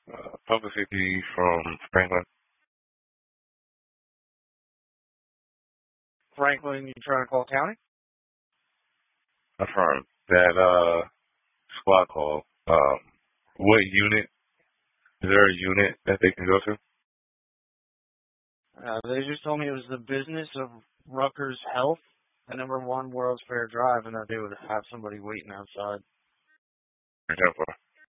Public safety from Franklin. Franklin, you trying to call county? Affirm. That squad call. What unit? Is there a unit that they can go to? They just told me it was the business of Rutgers Health, at number 1 World's Fair Drive, and that they would have somebody waiting outside. Example.